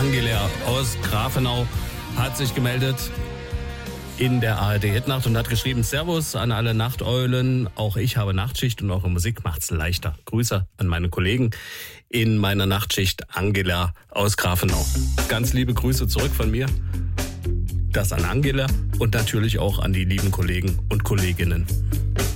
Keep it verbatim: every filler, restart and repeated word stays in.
Angela aus Grafenau hat sich gemeldet in der A R D-Hitnacht und hat geschrieben: Servus an alle Nachteulen, auch ich habe Nachtschicht und eure Musik macht's leichter. Grüße an meine Kollegen in meiner Nachtschicht, Angela aus Grafenau. Ganz liebe Grüße zurück von mir. Das an Angela und natürlich auch an die lieben Kollegen und Kolleginnen.